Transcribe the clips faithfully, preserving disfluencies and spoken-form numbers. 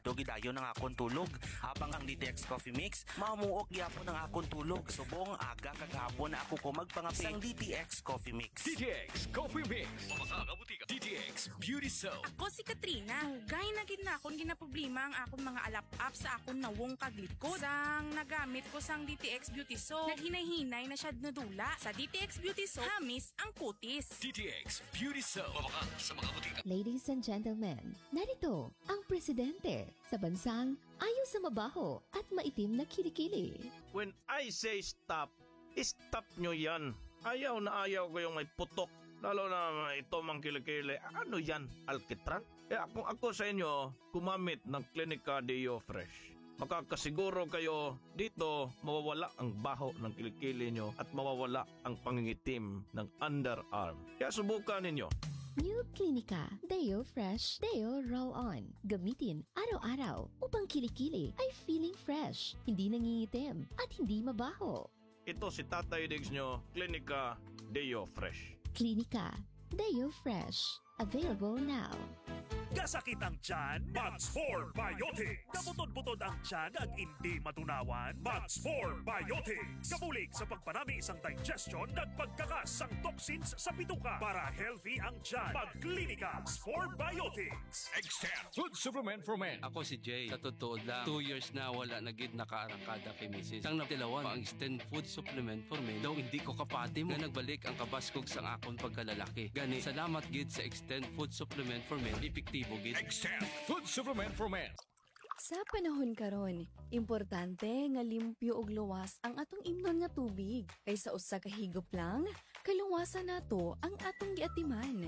Dogi dayon ang akon tulog. Habang ang D T X Coffee Mix, mamuok gyapon ang akon tulog. Subong aga kagahapon na ako ko magpangapi sang D T X Coffee Mix. D T X Coffee Mix. Mga butika. D T X Beauty Soap. Ako si Katrina. Hugay na gid na akong ginaproblema ang akong mga alap-up sa akong nawong kaglikod. Sang nagamit ko sang D T X Beauty Soap, naghinay-hinay na siya nadula. Sa D T X Beauty Soap, hamis ang kutis. D T X Beauty Soap. Mabaka sa mga butika. Ladies and gentlemen, narito ang presidente sa bansang ayaw sa mabaho at maitim na kilikili. When I say stop, stop nyo yan. Ayaw na ayaw ko yung may putok. Lalo na ito mang kilikili. Ano yan? Alkitran? Eh kung ako sa inyo, kumamit ng Clinica Deo Fresh. Makakasiguro kayo dito mawawala ang baho ng kilikili nyo at mawawala ang pangingitim ng underarm. Kaya subukan ninyo. New Clinica Deo Fresh Deo Roll-On. Gamitin araw-araw upang kilikili ay feeling fresh, hindi nangingitim at hindi mabaho. Ito si Tatay Diggs nyo, Clinica Deo Fresh. Clinica Deo Fresh. Available now. Kasakit ang tiyan, Max four Biotics. Kabutod-butod ang tiyan ag hindi matunawan, Max four Biotics. Kabulig sa pagpanami isang digestion at pagkakas ang toxins sa bituka para healthy ang tiyan. Mag-Clinica Max four Biotics. Extend Food Supplement for Men. Ako si Jay. Sa totoo lang, two years na wala na gid nakaarangkada kay misis. Sang natilawan pa ang Extend Food Supplement for Men. Daw hindi ko kapati mo. Nga nagbalik ang kabaskog sang akon pagkalalaki. Gani, salamat gid sa Extend Food Supplement for Men. Epektibo gid. Extend Food Supplement for Men. Sa panahon karon, importante nga limpyo ug luwas ang atong imnon nga tubig. Kaysa usa ka higop lang, kaluwasan nato ang atong giatiman.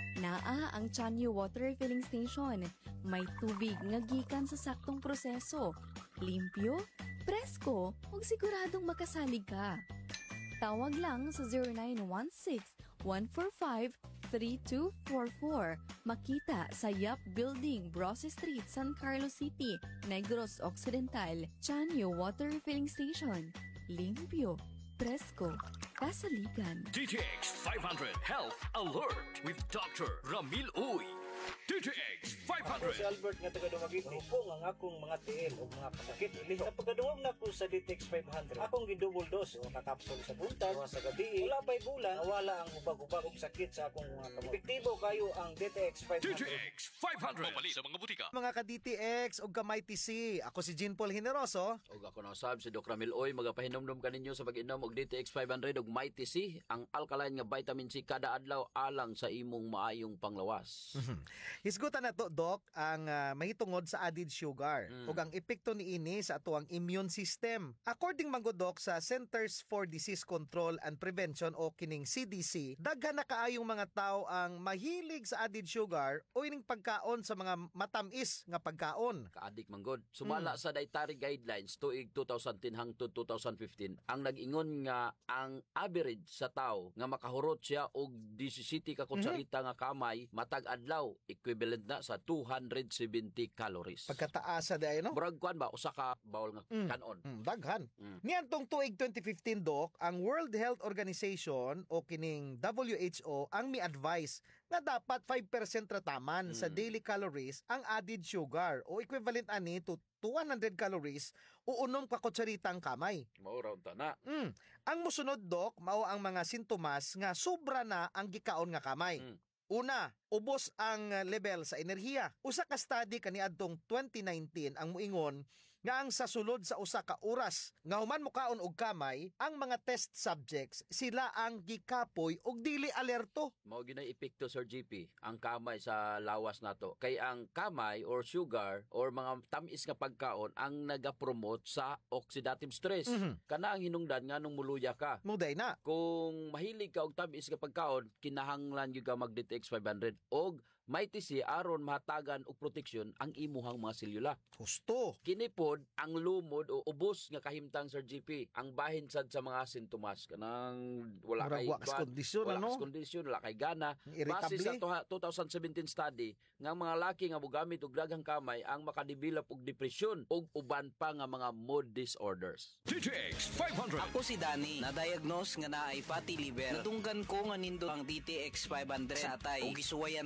Naa ang Chanyo Water Refilling Station. May tubig nga gikan sa saktong proseso. Limpyo, presko, ug siguradong makasalig ka. Tawag lang sa zero nine one six, one four five, three two four four. Makita sa Yap Building, Brose Street, San Carlos City, Negros Occidental. Chanyo Water Refilling Station. Limpyo, presko, kasaligan. D T X five hundred Health Alert with Doctor Ramil Uy. D T X five Ako si hundred. Albert nga taga-Dumagiti. Hupong ang akong mga tiil o mga pasakit. Ili. Sa pagkadungog na ko sa D T X five hundred, akong gidouble dose o kakapsol sa buntag, o sa gabi. Wala pa'y bulan, nawala ang ubag-ubag og sakit sa akong mga kamot. Epektibo kayo ang D T X five D hundred. T X five hundred. Mapali sa mga butika. Mga ka-D T X o kamay T C, ako si Jean Paul Generoso. Og ako na usab si Doc Ramil Oy, magapahinomdom kaninyo sa pag-inom og D T X five hundred ug Mighty C, ang alkaline nga vitamin C kada adlaw alang sa imong maayong panglawas. Hisgutan na to, Doc, ang uh, mahitungod sa added sugar Mm. ug ang epekto niini sa atuang immune system. According man gud, Doc, sa Centers for Disease Control and Prevention o kining C D C, daghan na kaayong mga tao ang mahilig sa added sugar o ining pagkaon sa mga matamis nga pagkaon. Kaadik man gud. Sumala Mm. sa dietary guidelines tuig two thousand ten hangtod two thousand fifteen, ang nag-ingon nga ang average sa tao nga makahurot siya og seventeen ka kutsarita nga kamay matag adlaw equivalent na sa two hundred seventy calories. Pagkataasa di ay, no? Murag kwan ba usa ka bawol nga Mm. kanon. Mm, daghan. Mm. Niantong tuig twenty fifteen, Doc, ang World Health Organization o kining W H O ang mi-advise na dapat five percent rataman Mm. sa daily calories ang added sugar o equivalent ani to one hundred calories o unom ka kutsaritang kamay. Mao raw ta na. Mm. Ang musunod, Doc, mao ang mga sintomas nga sobra na ang gikaon nga kamay. Mm. Una, ubos ang uh, level sa enerhiya. Usa ka study kaniadtong twenty nineteen ang muingon nga ang sa sulod sa usa ka oras nga human mukaon og kamay, ang mga test subjects sila ang gikapoy og dili alerto. Mao ginay epekto, Sir G P, ang kamay sa lawas nato. Kay ang kamay or sugar or mga tamis nga pagkaon ang naga-promote sa oxidative stress. Mhm. Kana ang hinungdan nga nung muluya ka. Muday na. Kung mahilig ka og tamis nga pagkaon, kinahanglan gyud ka mag D T X five hundred og Mighty C aron mahatagan og proteksyon ang imuhang mga selula. Husto. Kini pod ang lumod o ubos nga kahimtang, Sir G P, ang bahin sad sa mga sintomas kanang wala Murag kay wa kas kondisyon, wala ano? kas kondisyon, wala kay gana. Irritable. Base sa twenty seventeen study nga mga laki nga mogamit og daghang kamay ang makadevelop og depresyon ug uban pa nga mga mood disorders. D T X five hundred. Ako si Danny, na-diagnose nga naay fatty liver. Natunggan ko nga nindo ang D T X five hundred sa atay ug gisuwayan ko sa pag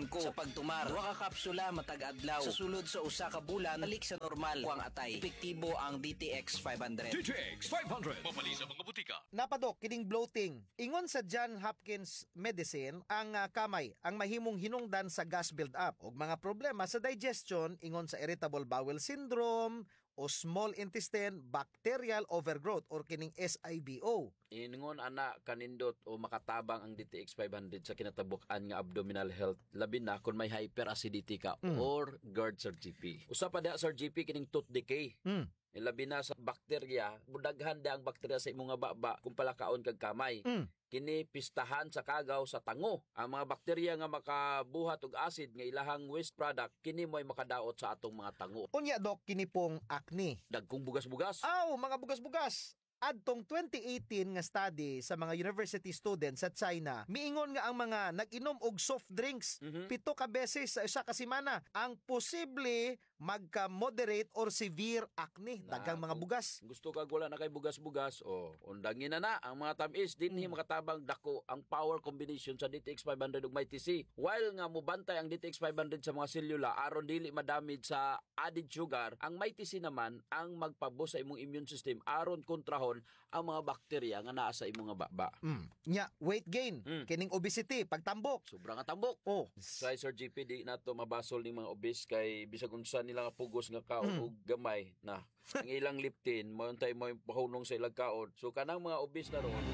pagtumar. Duha ka kapsula matag adlaw. Sa sulod sa usa ka bulan, balik sa normal kuang atay. Epektibo ang D T X five hundred. D T X five hundred. Mabali sa mga butika. Napadok kining bloating. Ingon sa John Hopkins Medicine ang uh, kamay ang mahimong hinungdan sa gas build-up ug mga problema sa digestion ingon sa irritable bowel syndrome o small intestine bacterial overgrowth or kining S I B O. Ingon ana kanindot o makatabang ang D T X five hundred sa kinatabuk-an nga abdominal health labi na kung may hyperacidity ka mm. or GERD Sir G P. Usa pa da Sir G P kining tooth decay. Mm. Labi na sa bakterya, budaghan da ang bakterya sa imong nga baba kung palakaon kag kamay. Mm. Kini pistahan sa kagaw sa tango. Ang mga bakterya nga makabuhat og acid nga ilahang waste product kini mo'y makadaot sa atong mga tango. Unya dok kini pong acne. Dagkong bugas-bugas. Aw, mga bugas-bugas. Adtong twenty eighteen nga study sa mga university students sa China, miingon nga ang mga nag-inom og soft drinks mm-hmm. pito ka beses sa isa ka semana ang posible magka-moderate or severe acne, daghang mga bugas. Gusto kag wala na kay bugas-bugas o oh, undangin na na ang mga tamis dinhi mm. makatabang dako ang power combination sa D T X five hundred ug may T C. While nga mobantay ang D T X five hundred sa mga selula aron dili madamage sa added sugar, ang may T C naman ang magpabos sa imong immune system aron kontrahon ang mga bakterya nga naa sa imong nga baba. Mm. Nya, weight gain, mm. kining obesity, pagtambok. Sobrang nga tambok. Oh. Sa Sir G P di nato mabasol ni mga obese kay bisag unsa nila nga pugos nga kaon mm. og gamay na ang ilang liptin mo untay mo pahunong sa ilang kaon. So kanang mga obese na ron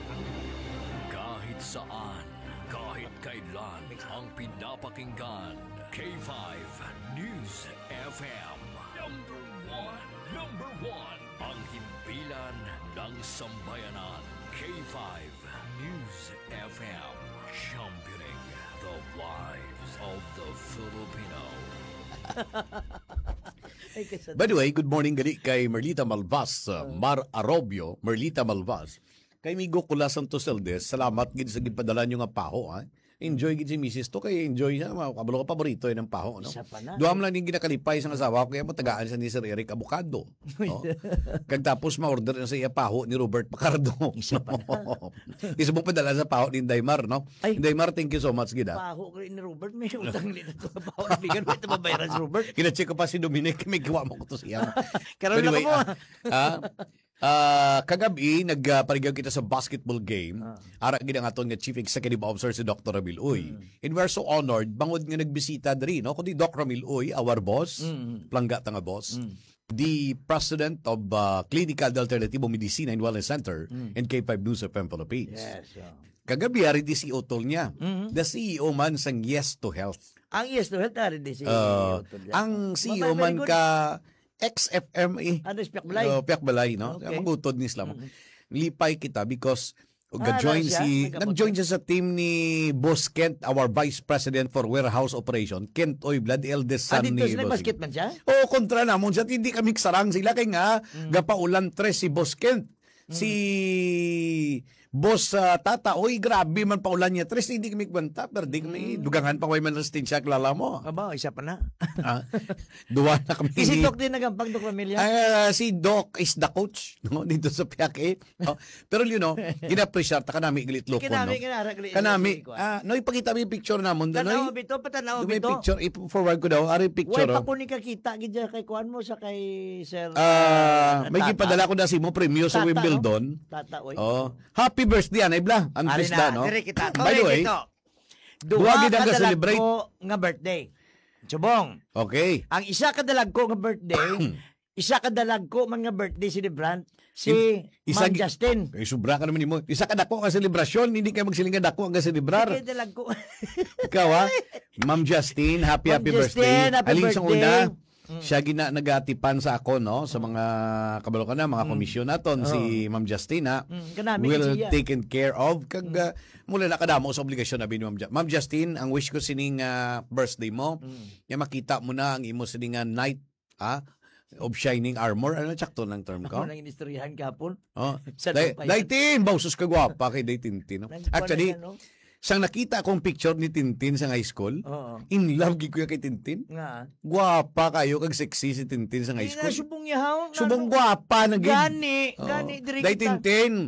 kahit saan, kahit kailan, ang pinapakinggan K five News F M. Number one, number one, ang himpilan ng sambayanan. K five News F M, championing the lives of the Filipino. By the way, good morning gali kay Merlita Malvas, uh, Mar Arobio, Merlita Malvas. Kay Migo Kulasan Toseldes, salamat gid sa gipadala nyo nga paho. Ha? Enjoy gid si Missus to kay enjoy siya, kabalo ka paborito yun ng paho. No? Duha mo lang din ginakalipay sa asawa ko, kaya mo tagaan siya ni Sir Eric Abocado. No? Kag tapos ma-order na sa iya paho ni Robert Pacardo. Isa pa na. Isa mong padala sa paho ni Daimar, no? Ay, Daimar, thank you so much gid. Paho ko ni Robert, may utang nila to paho ni Bigan, may mabayaran si Robert. Kina-check ko pa si Dominic, may gawa mo ko to siya. Karoon lang mo. Ah, Uh, kagabi, nagparigag kita sa basketball game. Ah. Ara gid ang aton nga Chief Executive Officer si Doctor Ramil Uy. Mm. And we're so honored, bangod nga nagbisita diri, no? Kundi Doc Ramil Uy, our boss, mm. plangga ta nga boss, mm. the President of uh, Clinical Alternativo Medicina and Wellness Center mm. and K five News F M Philippines. Yes, yeah. Kagabi, ari di C E O tol niya. Mm-hmm. The C E O man sang Yes to Health. Ang Yes to Health, ari di C E O uh, tol niya. Ang C E O man ka X F M E. Ano is Piakbalay? Uh, Piakbalay, no? Okay. Magutod ni Islam. Mm-hmm. Lipay kita because ah, join si nag-join siya sa team ni Boss Kent, our Vice President for Warehouse Operation. Kent Oiblad, eldest son ah, ni Boss. Ah, dito basket man siya? Oo, kontra namon siya. Hindi kami sarang sila kay nga mm. gapaulan tres si Boss Kent. Mm. Si Boss uh, Tata, oy grabe man paulan niya. Tres hindi kami kwenta, pero di kami mm. dugangan pa way man restin siya, klala mo. Aba, isa pa na. ah, duwa na kami. Si Doc din nagampag, Doc Ramilya? Uh, si Doc is the coach, no? Dito sa P I A C. No? Pero you know, gina-appreciate ta kanami gilit loko, no? Kanami, kanami. Kanami, ah, no, ipakita mo yung picture namon. Tanaw bito, patanaw bito. May picture, i-forward ko daw, ari picture. Way pa ko ni kakita, gidya kay kuan mo sa kay Sir. Ah, uh, may gipadala ko na si mo premium sa Wimbledon. Tata, oy. Oh, happy birthday, Anay Bla. Ang Krista, no? Kita. By the way, duha ka dalag ko nga birthday. Subong. Okay. Ang isa ka dalag ko nga birthday, isa ka dalag ko mga birthday celebrant, si Ma'am Justin. Eh, sobra ka naman mo. Isa ka dako nga selebrasyon, hindi kayo magsiling nga dako nga celebrar. Isa ka dalag ko. Ikaw, ha? Ma'am Justin, happy, Ma'am happy Justin, birthday. Happy Alin birthday. Sa una, Mm. siya gina nagatipan sa ako, no, sa mga kabalo ka na mga mm. komisyon naton. Oh. Si Ma'am Justina mm. will taken care of kag mm. uh, mula na kadamo sa obligasyon na ni Ma'am, Ma'am Justin. Ang wish ko sining uh, birthday mo mm. ya makita mo na ang imo sining uh, night ah of shining armor. Ano sakto ng term ko? Ako nang inistoryahan kapon. Oh. Daytin, bausos ka gwapa kay Daytin, no? Actually, sang nakita akong picture ni Tintin sa high school, uh-huh. in love gid ko kay Tintin. Nga. Gwapa kayo kag sexy si Tintin sa high school. Subong yahaw. Subong gwapa na gid. Gani, gani diri kita. Dai Tintin,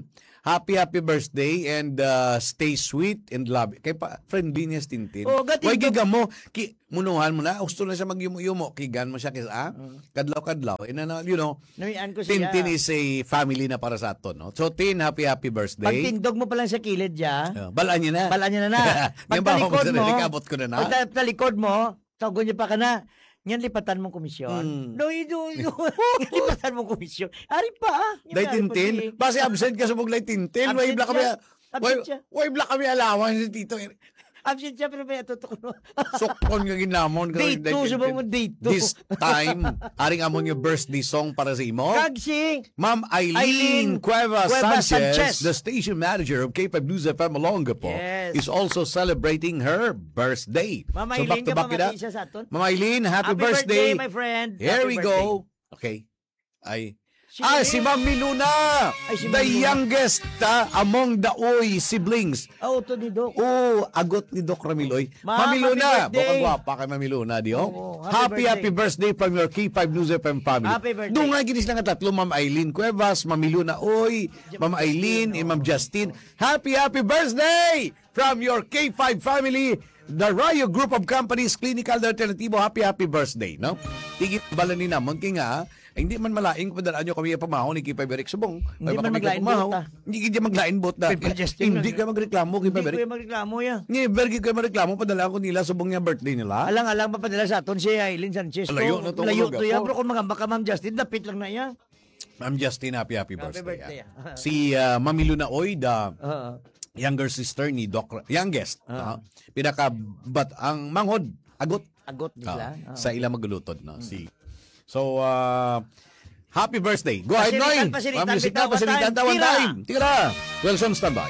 happy happy birthday and uh, stay sweet and love. Kay pa friendly niya si Tintin. Oh, gatindog. Why giga mo ki munuhan mo na gusto na siya magyumo-yumo kigan mo siya kisa ah? Kadlaw-kadlaw. And ano, you know, Nawian ko siya. Tintin is a family na para sa ato, no? So Tin, happy happy birthday. Pag tindog mo pa lang sa kilid ya. Uh, balaan niya na. Balaan niya na na. Pag Yan ba ako talikod mo, sa abot ko na na. pag ta- talikod mo, tagon niya pa ka na. Yan lipatan mong komisyon. Hmm. No, do, do. Yan lipatan mong komisyon. Ari pa ah. Yan Day ari pa Tintin. si- Base absent ka sa buglay Tintin. Why Absent black kami. siya. Why, Absent siya. why black kami alawan si Tito. Absent siya pero may atutok no. Sokon nga ginamon. Date two, sabi mo date two. This time, aring amon yung birthday song para sa imo. Kag si Ma'am Eileen, Eileen Cuevas, Cuevas Sanchez, Sanchez. the station manager of K five News F M Olongapo, Yes. is also celebrating her birthday. Ma'am So Eileen, back to ka back it up. mamati siya sa aton. Ma'am Eileen, happy, Happy birthday. birthday, my friend. Here Happy we birthday. go. Okay. Ay. Si ah, Miluna. si Ma'am Miluna. Ay, si the Ma'am Miluna. youngest ah, among the Oy siblings. Oh, to ni Doc. Oh, agot ni Doc Ramiloy. Ma'am, Ma'am Miluna, happy birthday. bukang gwapa kay Ma'am Miluna, di oh? Oo, happy, happy happy birthday from your K five News F M family. Happy birthday. Doon nga ginis lang ang tatlo, Ma'am Eileen Cuevas, Ma'am Miluna Oy, Ma'am Eileen, and Ma'am Justin. Happy, happy birthday from your K five family, the Rayo Group of Companies, Clinical Alternativo. Happy, happy birthday, no? Tigit bala ni namon, kaya nga, ay, hindi man malaing padalaan nyo kami pamahaw ni K five Eric Subong. Hindi Ay, man baka maglain pamahaw. bota. Hindi ka maglain bot na. Pepe Justin Hindi lang. ka magreklamo K Hindi five ko Eric. yung magreklamo ya. Never kayo magreklamo, padala ko nila subong niya birthday nila. Alang-alang papadala sa aton si Eileen Sanchez. Layo na to, Layo ulog to yan. ako. Pero kung magamba ka, Ma'am Justin, dapit lang na yan. Ma'am Justin, happy, happy, Happy birthday. birthday, ah. Si uh, Ma'am Miluna Oy, the Oo. younger sister ni Doc, youngest. ah, pinaka, but ang manghod, agot. Agot nila. ah, Oo. sa ilang maglutod. No? Si, so, uh, happy birthday. Go ahead, Pasilitan, Noy. pasilitan, Ma'am, music na, bitawan pasilitan, time. tawan Tira. time. Tira. Wilson, standby.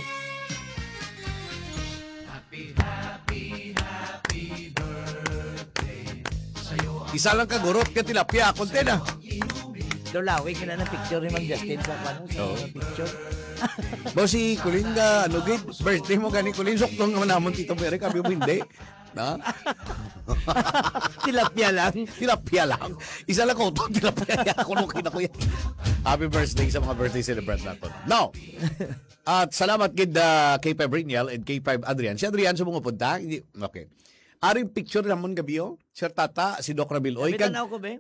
Isa lang kagurot ka tilapia, konti na. Lulawin ka na ng picture ni Ma'am Justin sa ano, sa Oo. picture. Bossy, Kulin ka, ano gid, birthday mo gani Kulin, soktong naman namon Tito Mary, kabi mo hindi. Na? Tilapia lang. Tilapia lang. Isa lang ko to, tilapia. Kunukin ako yan. Happy birthday sa mga birthday celebrant natin. Now, at salamat gid uh, K five Riniel and K five Adrian. Si Adrian sa mga punta. Hindi- Okay. Aring picture namon gabi oh. Sir Tata, si Doc Ramil. Oy, Sabi kan, tanaw ko be.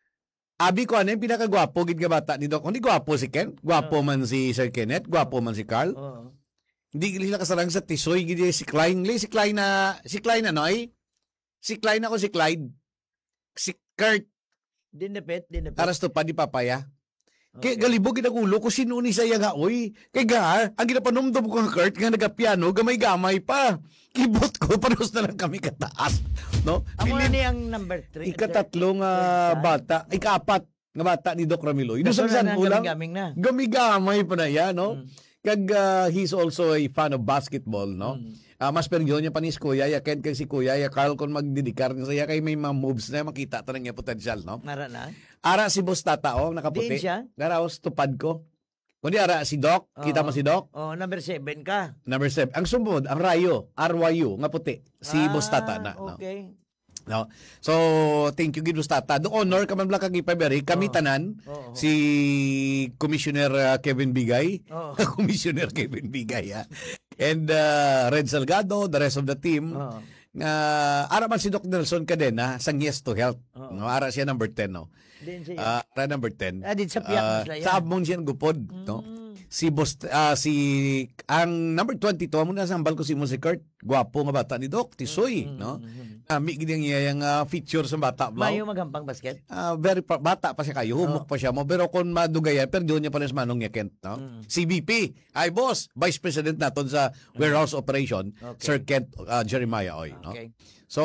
abi ko ano yung pinakagwapo gid nga bata ni Doc. Hindi gwapo si Ken. Gwapo man si Sir Kenneth. Gwapo man si Carl. Oo. Hindi sila kasarang sa tisoy gid si Klein. Si Klein na si Klein ano ay? Si Klein ako si Clyde. Si Kurt. Dinapit, dinapit. Aras to pa di papaya. Kay galibog ginagulo ko sino ni saya nga oy. Kay ga ang ginapanomdom ko nga Kurt nga nagapiano gamay-gamay pa. Kibot ko panos na lang kami kataas, no? Amo Pilin- ni ang number three. Ikatatlong uh, bata, ikapat nga bata ni Doc Ramiloy. Doon sa Nasaan na isang kulang, gaming-gaming na. gamigamay pa na yan, no? Mm. Kag uh, he's also a fan of basketball, no? Mm. Ah, mas pero yun niya pa ni si Kuya, ya Ken kag si Kuya, ya Carl kung magdidikar niya saya kay may mga moves na makita ta niya potential, no? Mara na. Ara si Boss Tata, oh, nakaputi. Diin siya? Naraos tupad ko. Kundi ara si Doc, kita Oo. mo si Doc? Oh, number seven ka. Number seven. Ang sumunod, ang Rayo, R Y U, nga puti. Si Boss Tata na. No? Okay. No. So, thank you gid Boss Tata. Do honor ka man bla kag ipaberi kami tanan Oo. si Commissioner uh, Kevin Bigay, Oo. Commissioner Kevin Bigay ha. And uh, Red Salgado, the rest of the team. Oo. Nga ara man si Doc Nelson Cadena sang Yes to Health. Oo. No, ara siya number ten no. Din siya. Ah, ara number ten. Ah, din sa piyak Ah, sila yan. sa abmong siya gupod, no. Si Boss ah, si ang number twenty-two mo na sambal ko si Mo si Kurt. Gwapo nga bata ni Doc, tisoy, no. Ami gid ang iyang uh, feature sa bata ba. Mayo magampang basket. Ah, very pa- bata pa siya kayo, humok pa siya mo, pero kung madugayan, pero doon niya pa rin sa manong niya Kent, no? Si B P, ay boss, Vice President naton sa warehouse operation, Okay. Sir Kent uh, Jeremiah Oy, no? Okay. So,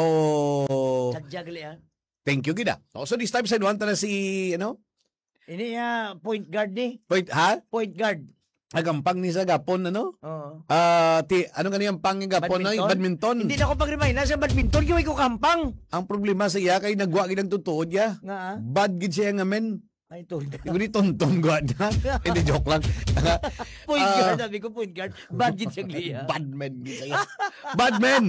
Kadjagli ah. thank you gida. So, this time, sa inuwan na si, ano? Ini ya point guard ni. Point, ha? Point guard. Agampang ni sa Gapon, ano? Oo. Ah, ti, ano ganyan pang yung Gapon, ay? Badminton. Hindi na ako pag-remind na sa badminton, gawin ko kampang. Ang problema sa iya, kay nagwa gid ang tutuod ya. Nga ah. Bad gid siya nga men. Ay, to. Hindi tonton gwa na. Hindi joke lang. Point Ah. guard, sabi ko point guard. Budget siya gliya. Badman gid saya. Badman.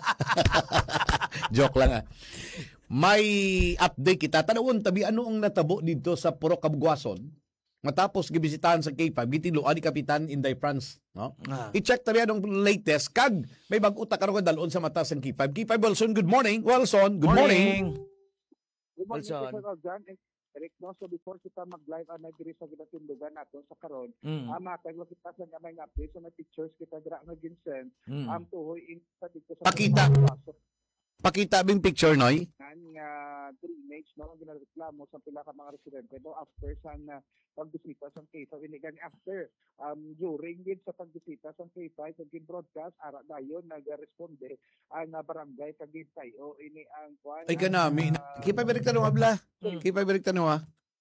Joke lang ah. May update kita. Tanawon tabi ano ang natabo dito sa Puro Kabugwason matapos gibisitahan sa K five gitiluan ni Kapitan Inday France, no? Ah. I-check tabi anong latest kag may bag-o ta karon dalon sa mata sa K five. K five Wilson, good morning. Wilson, good morning. Good morning, Wilson. Sir John. Eric, no, so before kita mag-live ang nagdiri sa kinatindugan nato sa karon, Mm. ama kay mo kita sa nga may update sa mga pictures kita dira nga ginsend, Mm. am tuhoy in sa dito sa Pakita. Pakita bing picture noy. nga drainage no ang ginareklamo sa pila ka mga residente no after sa uh, pagbisita sa K five ini gani after um during gid sa pagbisita sa K five sa broadcast ara dayon nagresponde ang uh, barangay kagid tayo ini ang kwan Ay kanami. Kipa balik tanong abla. Kipa balik tanong ha.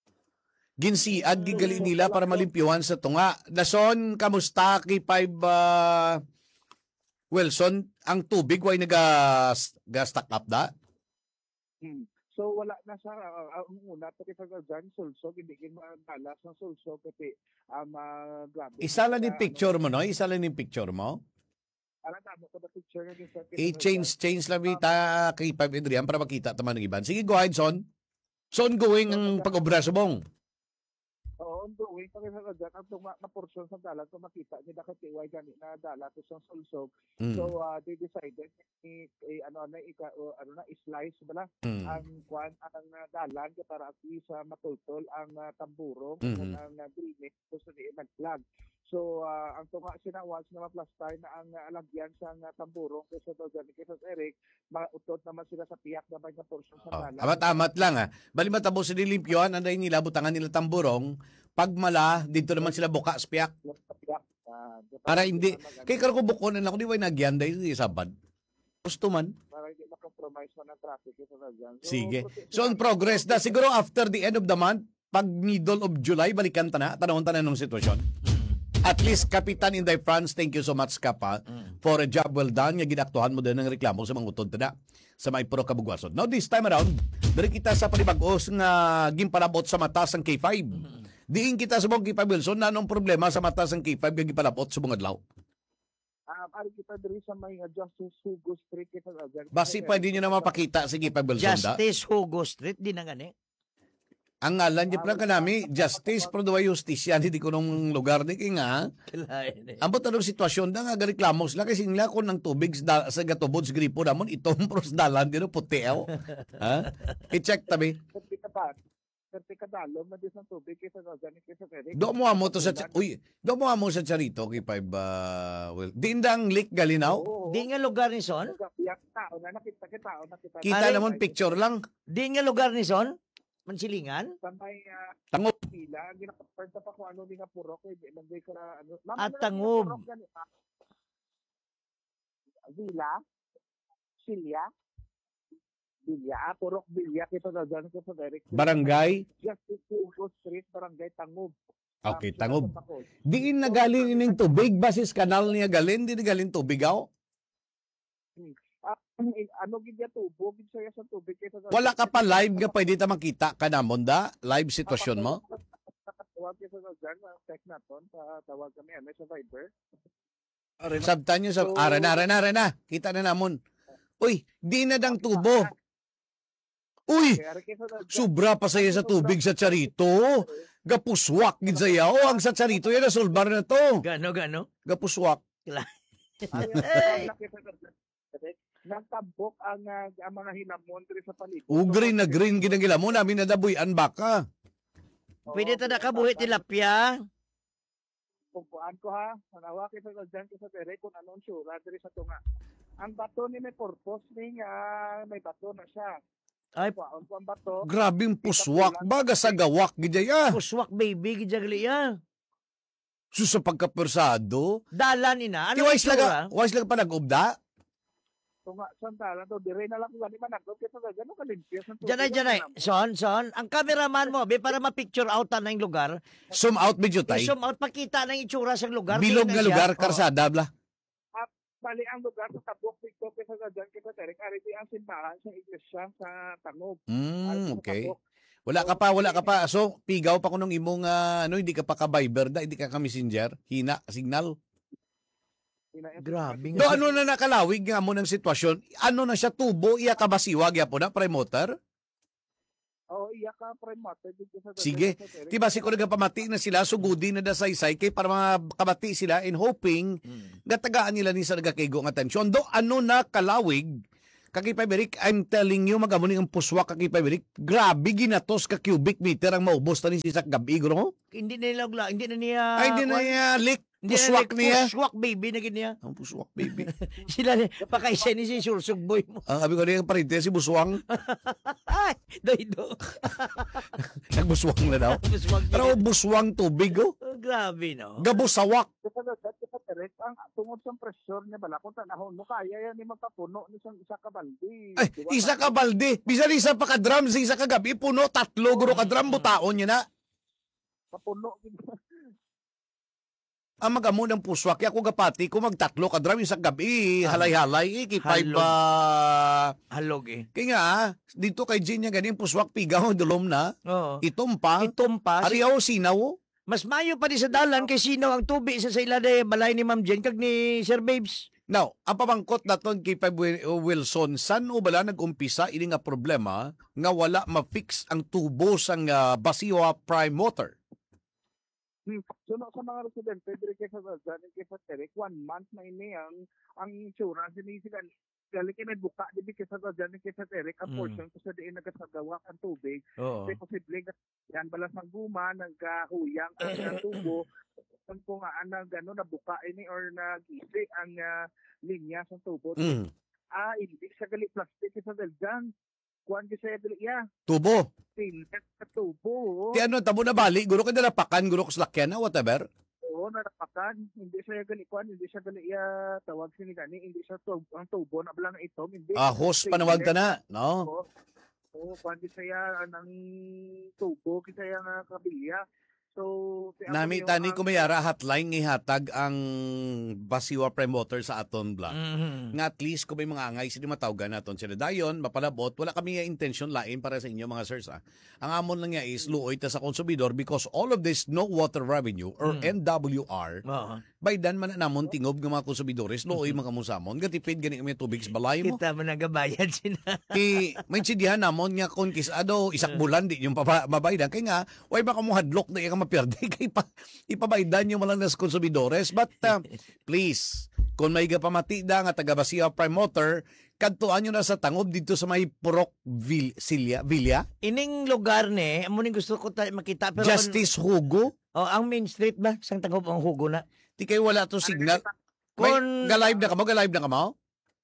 Ginsiad gigali nila para malimpyuhan sa tunga. Dason kamusta K five uh, Wilson, ang tubig way naga-stack up da? Hmm. So wala na sa uh, ang una to kita dyan sulsog hindi kin madalas ng sulsog kasi um uh, grabe. Isa lang yung picture mo, no? Isa lang yung picture mo? Ala tamo ko the picture nga din sa I-change, change lang kita kay five Adrian para makita taman ng iban. Sige, go ahead, Son. So, ongoing ang pag-obra sa bong. Oo, ongoing pa rin sa dyan ang tuma na portion sa dalan to makita ni dakatiway gani na dala to sa sulsog. Mm. So uh, they decided i, i ano na ika o, ano na slice bala Mm. ang kwan ang uh, dalan ka para at least uh, matultol ang uh, tamburong Mhm. ang uh, drainage so sa di nagplug. So uh, ang tunga sinawas na ma-plaster na ang uh, alagyan sa uh, tamburong kasi daw dyan kay Eric mautot naman sila sa piyak na may nga portion sa Oh, dalan. amat-amat lang, ha? Bali matapos sila limpyuhan, anday nila, butangan nila tamburong, pagmala, dito naman sila buka, spiyak. Ah, Para hindi, kay karo ko bukon, anak ko, di ba nagyan, dahil di sabad. Gusto man. para hindi ma-compromise man ang traffic ito na dyan. So, Sige. prote- So, on progress na, siguro after the end of the month, pag middle of July, balikan ta na, tanong ta na nung sitwasyon. At least, Kapitan Inday France, thank you so much, Kapa, for a job well done. Nga ginaktuhan mo din ng reklamo sa mga utod na sa may puro kabugwason. Now, this time around, dari kita sa panibagos nga gimpalabot sa mata sang K five. Diin kita sa mong K five Wilson, na anong problema sa mata sang K five nga gimpalabot sa mga adlaw? Um, ari kita diri sa may uh, Justice Hugo Street kita na dyan. Basi pwede nyo na mapakita sa K five Wilson da? Justice Hugo Street, di na gani. Ang ngalan niya pala kanami, Justice pero dawa Justisya, hindi ko nung lugar ni King ha. Kilain eh. Ambot anong sitwasyon da nga gareklamo sila kasi nila ko ng tubig sa, sa gatubod sa gripo namon itong pros dalan dito putel. Ha? I-check tabi. Kasi ka ba? Kasi ka dalom na din sa tubig kita na dyan kita Eric. Do mo amo to sa uy, do mo amo sa Charito kay five uh, well. Dindang leak galinaw. Di nga lugar ni Son? Yak tao na nakita kita tao nakita. Kita namon picture lang. Di nga lugar ni Son? Mansilingan? Sa may uh, Tangob. pila ginakaparta pa ko ano ni nga purok eh nagday ko na ano. At Tangob. Villa. Silya. Bilya, ah, purok Bilya kita na dyan ko sa Eric. Barangay? Justice Hugo Street, Barangay Tangob. Okay, Tangob. Diin na galing ining tubig basis kanal niya galin, di na galin tubig aw. Hmm. Ah, ano gid ya tubo gid saya sa tubig kita. Wala ka pa live nga pwede ta makita kanamon da live sitwasyon mo. Tawag kita sa dyan, check naton, tawag kami ano sa Viber. Sabtan nyo sa ara na ara na ara na. Kita na namon. Uy, di na dang tubo. Uy, sobra pa saya sa tubig sa Charito. Gapuswak gid sayaw ang sa Charito yan nasolbar na to. Gano gano? Gapuswak. Nagtabok ang, uh, ang mga hinamon diri sa paligid. O green na green ginagila mo namin nadabuyan baka. Pwede ta nakabuhi tilapia. Pumpuan ko ha, manawa kita sa dyan ko sa tere kung anong sura diri sa tunga. Ang bato ni may purpose ni nga may bato na siya. Ay, Puan ko ang bato. Grabing puswak baga sa gawak gidaya. Puswak baby gidjagli ya. So sa pagkapersado. Dalan ina. Ano Wais laga, wais laga pa nag-ubda. Tunga santala to dire na lang gani man nagdo kita sa gano kalimpyo sa tubig. Diyan ay, diyan ay. Son, son, ang cameraman mo, be, para ma-picture out na yung lugar. Zoom out medyo tay. I-zoom out, pakita na yung itsura sa lugar. Bilog nga Tingnan lugar, siya. karsada bla. At bali ang lugar sa tabok TikTok kita sa dyan kita tere ari di ang simbahan sa iglesia sa Tangob. Mm, okay. Wala ka pa, wala ka pa. So, pigaw pa ko nung imong, uh, ano, hindi ka pa ka-Viber da, hindi ka ka-Messenger, hina, signal. Grabe Do ano na nakalawig nga mo ng sitwasyon? Ano na siya tubo, iya ka basiwag ya po na, pre motor? Oh, iya ka prime matter dito sa Sige. sa Derek. Di ba si ko nagapamati na sila, sugudi na da saysay kay para mga kamati sila in hoping Hmm. gatagaan nila ni sa nagakaigo nga tensyon. Do ano na kalawig, kaki Paberic, I'm telling you, magamuning ang puswa kaki Paberic, grabe ginatos ka cubic meter ang maubos na ni sisak gabi, guro. Hindi na nila, ugla- hindi na niya... Ay, hindi na kuwan. niya leak. Hindi na Puswak like, niya. Puswak baby na gid niya. Ang puswak baby. Sila ni pakaisa ni si Sursug boy mo. Ang abi ko niya parinte si Buswang. Ay, doido. Nagbuswang na daw. Buswag Pero buswang tubig, oh. Oh, grabe no. Gabusawak. Sa dagat sa Derek, ang tungod sa pressure niya bala kung tanahon mo kaya yan ni magkapuno ni sang isa ka balde. Ay, Di ba? isa ka balde. Bisan isa pa ka drum, sa isa ka gabi, puno, tatlo, guro ka drum, butaon niya na. Kapuno. Ang magamo ng puswak, kaya ako gapati, kung magtatlo ka drum, isang gabi, halay-halay, ikipay Halog. ba... Halog eh. Kaya nga, dito kay Jen niya ganing puswak, pigaw, dulom na, Oo. itumpa, Itumpa. Si- ariyaw, sinaw, Mas mayo pa di sa dalan kay sino ang tubig sa sa ilade balay ni Ma'am Jen kag ni Sir Babes. Now, ang pamangkot naton kay Pab Wilson, san o bala nag-umpisa ini nga problema nga wala ma-fix ang tubo sang uh, Basiwa Prime Motor? Hmm. So, no, sa mga residente, dire kay sa Dalgan, kay sa Derek, one month na ini ang ang insurance ni sila. Dali kay may buka, di kay sa Dalgan, kay sa Derek, ang Mm. portion ko sa diin nagasagawa ang tubig. Oo. Kasi posible nga yan balas ng guma, nagkahuyang ang ang tubo. Kung kung nga ang gano nabuka ini or nagisi ang ah, linya sa tubo. Mm. Ah, hindi sa gali plastic sa Dalgan. Kuan kasi sa gali ya. Tubo. Tinlet sa tubo. Ti ano, tabo na bali, guro ka nalapakan, guro ka slakyan na, whatever. Oo, narapakan. Hindi siya gali kuan, hindi siya gali ya tawag sini gani, hindi siya tubo, ang tubo na bala ng itom, hindi. Ahos, panawag ka na, no? Oo. Oo, kuan di siya ng tubo, kita yang uh, kabilya. So, ti- ako Nami yung, tani ah, ko mayara hotline ihatag ang Basiwa Prime Motor sa aton bla. Mhm. Nga at least kung may mga angay sila matawgan naton sila dayon mapalabot wala kami nga intention lain para sa inyo mga sirs ah. Ang amon lang nga is luoy ta sa konsumidor because all of this no water revenue or Mm. N W R Oo. by dan man na namon tingob nga mga konsumidores luoy mga kamusamon gatipid gani kami tubig sa balay mo. Kita mo nagabayad sila. Ki maintindihan namon nga kung kisado isak bulan di yung papa- mabaydan kay nga way baka mo hadlok na yung maperde kay pa, ipabaydan yung malang nas konsumidores but uh, please kung may gapamati da nga taga Basiwa Prime Motor kadtuan nyo na sa tangob dito sa may Purok Vil, Silya, Villa Ining lugar ni, amo ning gusto ko ta- makita pero Justice Hugo oh, ang main street ba sang tanggop ang Hugo na. di kay wala to signal may Kun- ga-live na ka mo ga-live na ka mo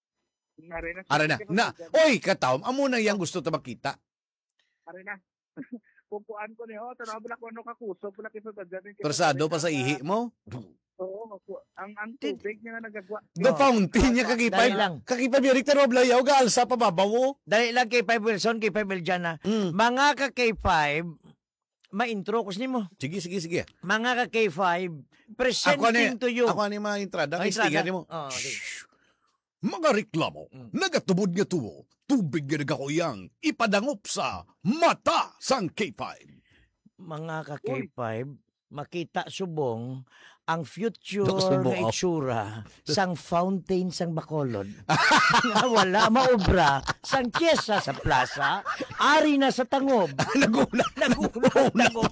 Are na. ara na na oy kataom amo na yang gusto ta makita Are na. Kung kuan ko ni oh, tanaw bala ko ano kakusog bala kay sa Dalgan. persado pa sa ihi mo Oo, ku- ang ang tubig niya nga nagagwa. the fountain niya kakipay Dali lang. kakipay direkta ro blayaw ga alsa pa babawo Dali lang kay Five Wilson, kay Five Eljana. Mm. Mga ka K five, ma-intro ko nimo. sige sige sige Mga ka K five, presenting to you. Ako ani mga entrada Ang kay sticker entrada? nimo. Oo, okay. Shhh. Mga reklamo, Mm. nagatubod nga tuwo, tubig nga nagakuyang, ipadangop sa mata sang K five. Mga ka K five, makita subong ang future Nakasubo nga ako. itsura sang fountain sang Bacolod. Nga wala maobra sang pyesa sa plaza, ari na sa tangob. Nagulat. Nagulat. Nagulat.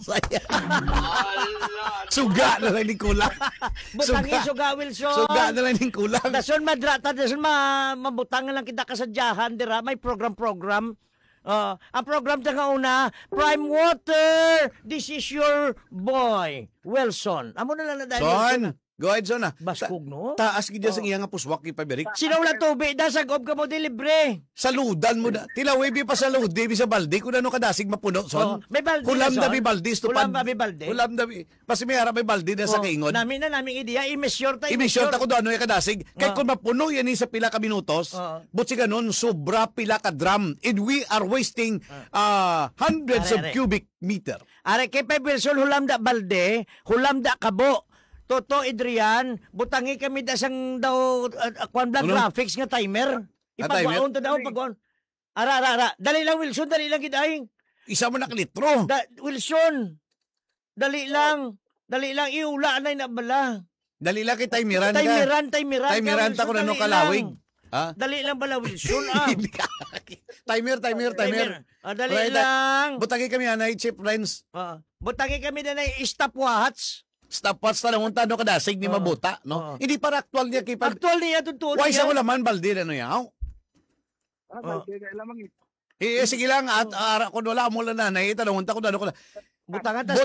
Suga na lang ni kulang. Butangi Suga. suga Wilson. Suga na lang ni kulang. Dason madrata, dason ma mabutangan lang kita kasadyahan dira, may program-program. Uh, ang program ta nga una, Prime Water, this is your boy, Wilson. Amo na lang na dahil. Son, go ahead son ah. Baskog no? Taas gid sa iya nga puswak ni Paberik. Sinawla tubig, da sa gob ka mo di libre. Saludan mo na. Tilaway bi pa salud, di sa balde kun ano kadasig mapuno son. Oh, may balde Kulam na, son. da bi balde Kulam da bi balde. Kulam da bi. Pasi may harap may balde na sa Oh, kaingon. Nami na naming ideya, i-measure tayo. I-measure ta ko doon ano yung kadasig. Kaya Oh. kung mapuno yan sa pila ka minutos, Oh. but si ganun, sobra pila ka drum. And we are wasting uh, hundreds Are, of are. cubic meter. Are kay Pep Wilson, hulam da balde, hulam da kabo. Toto Adrian, butangi kami da sang daw uh, kwan blang Ano? graphics nga timer. Ah, timer? Ipagwaon to daw pagwaon. Ara ara ara, dali lang Wilson, dali lang gidaing. Isa mo na kalitro. Da, Wilson. Dali lang. Dali lang iula na na bala. Dali lang kay timeran ka. Timeran, timeran. ka, Timeran ta Wilson, kung ano dali kalawig. lang. Ha? Dali lang bala, Wilson. Ah. timer, timer, timer. Ah, dali Right, lang. Butagi kami anay, Chip Renz. Ah, butagi kami na na stopwatch. Stopwatch na nung tano ka dasig ni mabuta, no? Hindi para actual niya kay pag... Actual niya, totoo Why niya. sa ko laman, baldi na yaw? Ah, balde na lamang ito. Eh, sige lang, at ara ko wala mo lang na, naitanong ko na, Butangan,